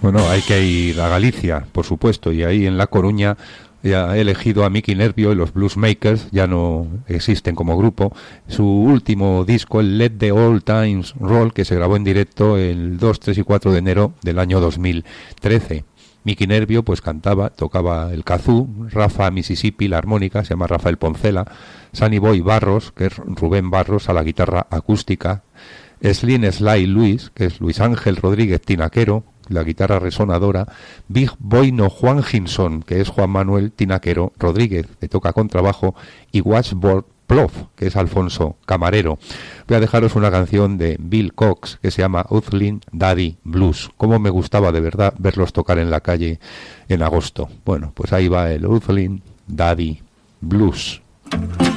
Bueno, hay que ir a Galicia, por supuesto, y ahí en La Coruña ya he elegido a Mickey Nervio y los Bluesmakers, ya no existen como grupo. Su último disco, el Let the Old Times Roll, que se grabó en directo el 2, 3 y 4 de enero del año 2013. Mickey Nervio pues cantaba, tocaba el kazoo, Rafa Mississippi la armónica, se llama Rafael Poncela, Sunny Boy Barros, que es Rubén Barros, a la guitarra acústica, Slim Sly Luis, que es Luis Ángel Rodríguez Tinaquero, la guitarra resonadora, Big Boino Juan Ginson, que es Juan Manuel Tinaquero Rodríguez, que toca contrabajo, y Washboard Plof, que es Alfonso Camarero. Voy a dejaros una canción de Bill Cox que se llama Oothlin Daddy Blues. Cómo me gustaba de verdad verlos tocar en la calle en agosto. Bueno, pues ahí va el Oothlin Daddy Blues.